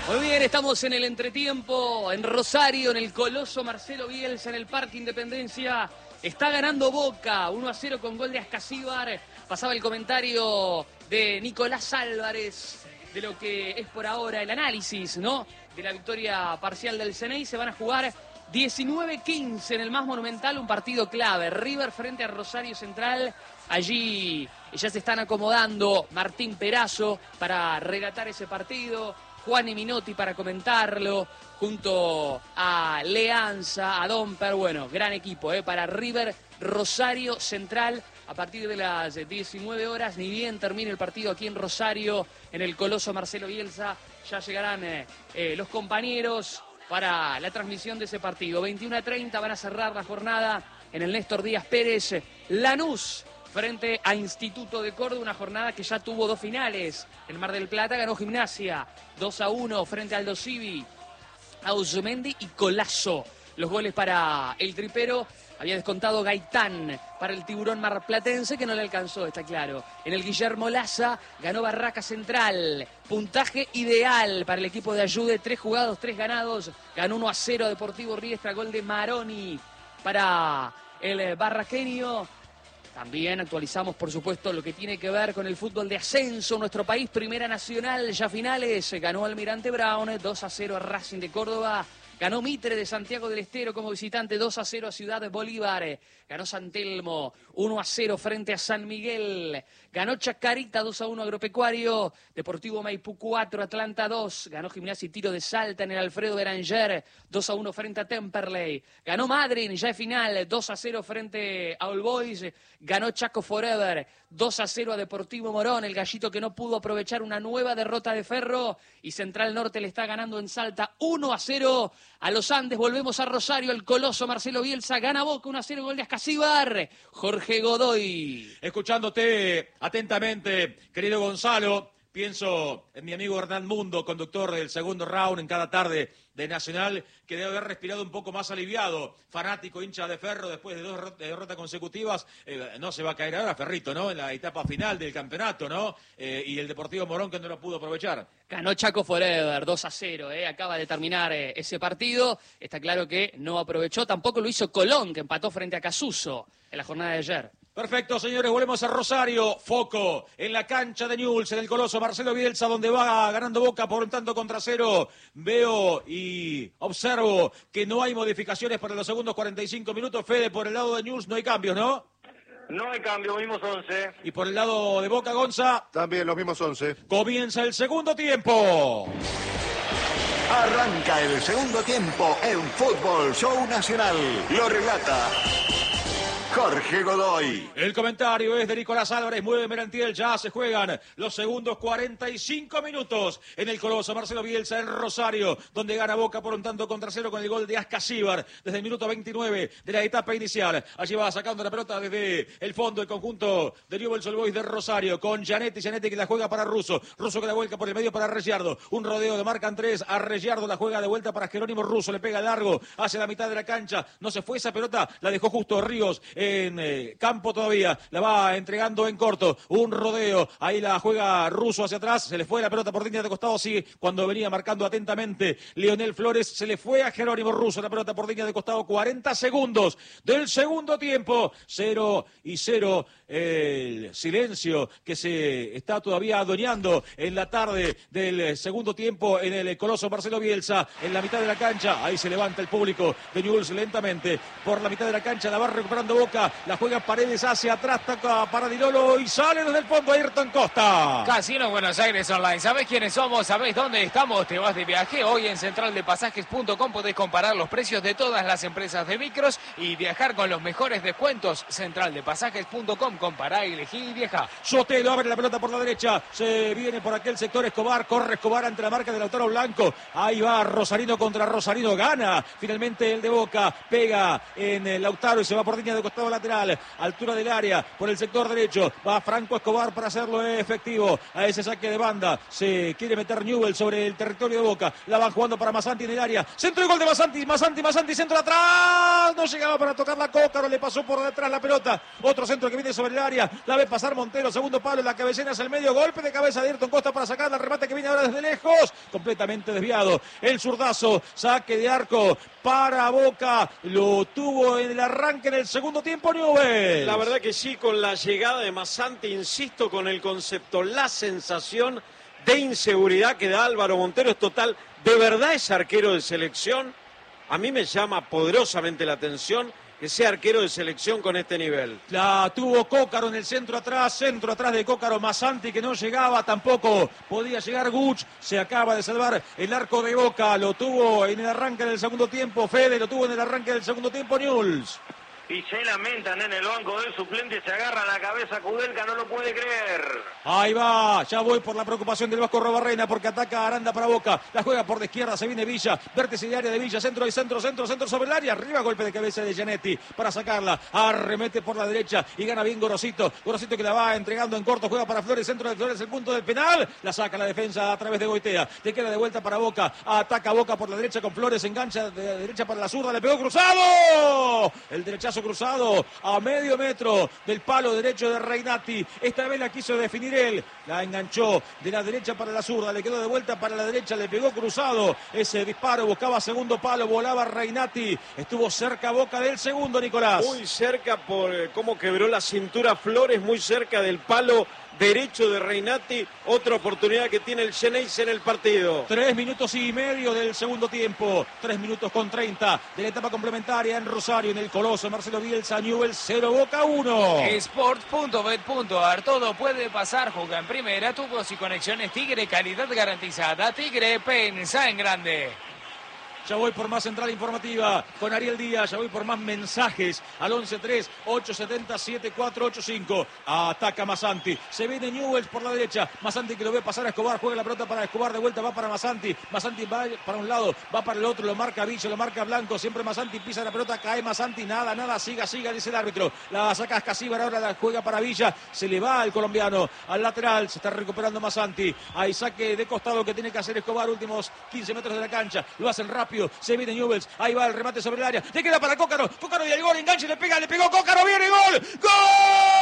Muy bien, estamos en el entretiempo, en Rosario, en el Coloso Marcelo Bielsa, en el Parque Independencia. Está ganando Boca, 1-0 con gol de Ascasíbar. Pasaba el comentario de Nicolás Álvarez de lo que es por ahora el análisis, ¿no?, de la victoria parcial del Ceney. Se van a jugar 19-15 en el más monumental, un partido clave. River frente a Rosario Central. Allí ya se están acomodando Martín Perazo para relatar ese partido. Juan y Minotti para comentarlo, junto a Leanza, a Domper. Bueno, gran equipo para River, Rosario Central, a partir de las 19 horas. Ni bien termine el partido aquí en Rosario, en el Coloso Marcelo Bielsa, ya llegarán los compañeros para la transmisión de ese partido. 21:30 van a cerrar la jornada en el Néstor Díaz Pérez. Lanús frente a Instituto de Córdoba, una jornada que ya tuvo dos finales. En Mar del Plata ganó Gimnasia 2-1 frente a Aldo Civi, Ausmendi y Colazo. Los goles para el tripero. Había descontado Gaitán para el Tiburón marplatense, que no le alcanzó, está claro. En el Guillermo Laza ganó Barraca Central. Puntaje ideal para el equipo de Ayude. 3 jugados, 3 ganados. Ganó 1-0 Deportivo Riestra, gol de Maroni para el barraqueño. También actualizamos, por supuesto, lo que tiene que ver con el fútbol de ascenso. Nuestro país, Primera Nacional, ya finales. Ganó Almirante Brown, 2-0 a Racing de Córdoba. Ganó Mitre de Santiago del Estero como visitante, 2-0 a Ciudad de Bolívar. Ganó San Telmo, 1-0 frente a San Miguel. Ganó Chacarita, 2-1 Agropecuario. Deportivo Maipú 4, Atlanta 2. Ganó Gimnasia y Tiro de Salta en el Alfredo Beranger, 2-1 frente a Temperley. Ganó Madryn, ya es final, 2-0 frente a All Boys. Ganó Chaco Forever, 2-0 a Deportivo Morón. El gallito que no pudo aprovechar una nueva derrota de Ferro. Y Central Norte le está ganando en Salta, 1-0 a los Andes. Volvemos a Rosario, el Coloso Marcelo Bielsa. Gana Boca, 1-0, gol de Ascasíbar. Jorge Godoy. Escuchándote atentamente, querido Gonzalo, pienso en mi amigo Hernán Mundo, conductor del segundo round en cada tarde de Nacional, que debe haber respirado un poco más aliviado. Fanático, hincha de Ferro, después de 2 derrotas consecutivas, no se va a caer ahora Ferrito, ¿no?, en la etapa final del campeonato, ¿no? Y el Deportivo Morón, que no lo pudo aprovechar. Ganó Chaco Forever, 2-0, acaba de terminar ese partido. Está claro que no aprovechó, tampoco lo hizo Colón, que empató frente a Casuso en la jornada de ayer. Perfecto, señores, volvemos a Rosario. Foco en la cancha de Newell's, en el Coloso Marcelo Bielsa, donde va ganando Boca por un tanto contra 0. Veo y observo que no hay modificaciones para los segundos 45 minutos. Fede, por el lado de Newell's no hay cambios, ¿no? No hay cambio, mismos 11. Y por el lado de Boca, Gonza. También los mismos 11. Comienza el segundo tiempo. Arranca el segundo tiempo en Fútbol Show Nacional. Lo relata Jorge Godoy. El comentario es de Nicolás Álvarez. Mueve Merentiel. Ya se juegan los segundos 45 minutos en el Coloso Marcelo Bielsa en Rosario, donde gana Boca por un tanto contra 0 con el gol de Ascasíbar desde el minuto 29 de la etapa inicial. Allí va sacando la pelota desde el fondo el conjunto de Newell's Old Boys de Rosario con Gianetti que la juega para Russo que la vuelca por el medio para Regiardo. Un rodeo de marcan 3 a Regiardo, la juega de vuelta para Jerónimo Russo, le pega largo hacia la mitad de la cancha. No se fue esa pelota, la dejó justo Ríos en campo todavía, la va entregando en corto, un rodeo, ahí la juega Russo hacia atrás, se le fue la pelota por línea de costado, sigue cuando venía marcando atentamente Leonel Flores, se le fue a Jerónimo Russo la pelota por línea de costado. 40 segundos del segundo tiempo, 0-0, el silencio que se está todavía adueñando en la tarde del segundo tiempo en el Coloso Marcelo Bielsa, en la mitad de la cancha. Ahí se levanta el público de Newell's lentamente por la mitad de la cancha, la va recuperando Boca, la juega Paredes hacia atrás, toca para Di Lolo y sale desde el fondo Ayrton Costa. Casino Buenos Aires Online, ¿sabés quiénes somos? ¿Sabés dónde estamos? ¿Te vas de viaje? Hoy en centraldepasajes.com podés comparar los precios de todas las empresas de micros y viajar con los mejores descuentos. Centraldepasajes.com, compará, elegí y viaja. Sotelo abre la pelota por la derecha, se viene por aquel sector Escobar, corre Escobar ante la marca de Lautaro Blanco, ahí va Rosarino contra Rosarino, gana finalmente el de Boca, pega en Lautaro y se va por línea de costado costado lateral, altura del área, por el sector derecho, va Franco Escobar para hacerlo efectivo, a ese saque de banda, se quiere meter Newell sobre el territorio de Boca, la van jugando para Masanti en el área, centro y gol de Masanti, centro atrás, no llegaba para tocar la Cócaro, le pasó por detrás la pelota, otro centro que viene sobre el área, la ve pasar Montero, segundo palo, la cabecera hacia el medio, golpe de cabeza de Ayrton Costa para sacar el remate que viene ahora desde lejos, completamente desviado, el zurdazo, saque de arco para Boca, lo tuvo en el arranque del segundo tiempo Newell. La verdad que sí, con la llegada de Masanti, insisto con el concepto, la sensación de inseguridad que da Álvaro Montero es total. ¿De verdad es arquero de selección? A mí me llama poderosamente la atención que sea arquero de selección con este nivel. La tuvo Cócaro en el centro atrás de Cócaro, Masanti que no llegaba, tampoco podía llegar Guch, se acaba de salvar el arco de Boca, lo tuvo en el arranque del segundo tiempo Fede, lo tuvo en el arranque del segundo tiempo Newell's. Y se lamentan en el banco del suplente, se agarra la cabeza Kudelka, no lo puede creer. Ahí va, ya voy por la preocupación del Vasco Robarrena porque ataca Aranda para Boca, la juega por la izquierda, se viene Villa, vértice de área de Villa, centro sobre el área, arriba golpe de cabeza de Gianetti para sacarla, arremete por la derecha y gana bien Gorosito que la va entregando en corto, juega para Flores, centro de Flores, el punto del penal, la saca la defensa a través de Goitea, te queda de vuelta para Boca, ataca Boca por la derecha con Flores, engancha de derecha para la zurda, le pegó cruzado, el derechazo cruzado a medio metro del palo derecho de Reinati. Esta vez la quiso definir él. La enganchó de la derecha para la zurda. Le quedó de vuelta para la derecha. Le pegó cruzado. Ese disparo buscaba segundo palo. Volaba Reinati. Estuvo cerca Boca del segundo, Nicolás. Muy cerca por cómo quebró la cintura Flores. Muy cerca del palo derecho de Reinati. Otra oportunidad que tiene el Xeneize en el partido. 3 minutos y medio del segundo tiempo. 3 minutos con 30 de la etapa complementaria en Rosario, en el Coloso. Marcelo Bielsa, Newell's 0, Boca 1. Sport.bet.ar, todo puede pasar. Juega en primera, tubos y conexiones Tigre, calidad garantizada. Tigre, pensa en grande. Ya voy por más central informativa con Ariel Díaz, ya voy por más mensajes al 11-3-870-7485. Ataca Masanti, se viene Newell's por la derecha, Masanti que lo ve pasar a Escobar, juega la pelota para Escobar, de vuelta va para Masanti, Masanti va para un lado, va para el otro, lo marca Villa, lo marca Blanco, siempre Masanti pisa la pelota, cae Masanti, nada, siga, dice el árbitro, la saca Escasíbar, ahora la juega para Villa, se le va al colombiano, al lateral, se está recuperando Masanti, hay saque de costado que tiene que hacer Escobar, últimos 15 metros de la cancha, lo hacen rápido, se viene Newell's, ahí va el remate sobre el área, le queda para Cócaro y el gol, enganche, le pegó Cócaro, viene gol, ¡gol!